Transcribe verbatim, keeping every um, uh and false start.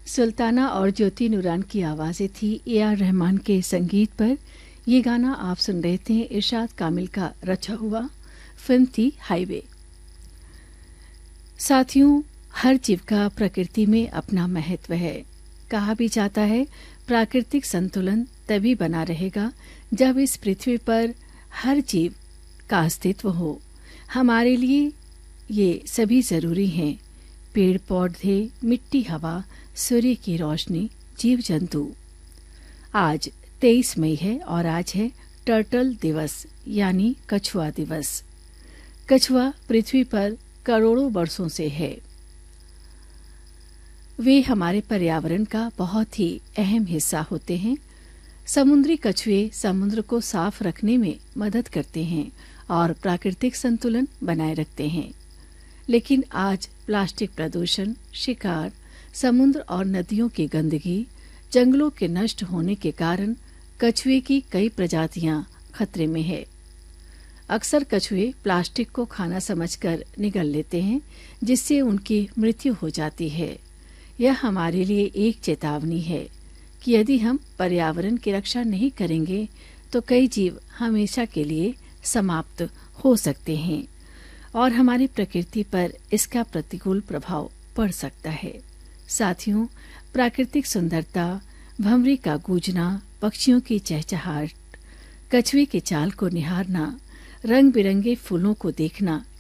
सुल्ताना और ज्योति नूरान की आवाज़ें थी ए आर रहमान के संगीत पर। ये गाना आप सुन रहे थे इरशाद कामिल का रचा हुआ। फिल्म थी हाईवे। साथियों, हर जीव का प्रकृति में अपना महत्व है। कहा भी जाता है प्राकृतिक संतुलन तभी बना रहेगा जब इस पृथ्वी पर हर जीव का अस्तित्व हो। हमारे लिए ये सभी जरूरी हैं। पेड़ पौधे, मिट्टी, हवा, सूर्य की रोशनी, जीव जंतु। आज तेईस मई है और आज है टर्टल दिवस यानी कछुआ दिवस। कछुआ पृथ्वी पर करोड़ों वर्षों से है। वे हमारे पर्यावरण का बहुत ही अहम हिस्सा होते हैं। समुद्री कछुए समुद्र को साफ रखने में मदद करते हैं और प्राकृतिक संतुलन बनाए रखते हैं। लेकिन आज प्लास्टिक प्रदूषण, शिकार, समुद्र और नदियों की गंदगी, जंगलों के नष्ट होने के कारण कछुए की कई प्रजातियां खतरे में है। अक्सर कछुए प्लास्टिक को खाना समझकर निगल लेते हैं, जिससे उनकी मृत्यु हो जाती है। यह हमारे लिए एक चेतावनी है कि यदि हम पर्यावरण की रक्षा नहीं करेंगे तो कई जीव हमेशा के लिए समाप्त हो सकते हैं और हमारी प्रकृति पर इसका प्रतिकूल प्रभाव पड़ सकता है। साथियों, प्राकृतिक सुंदरता, भंवरी का गूंजना, पक्षियों की चहचहाहट, कछुए की चाल को निहारना, रंग बिरंगे फूलों को देखना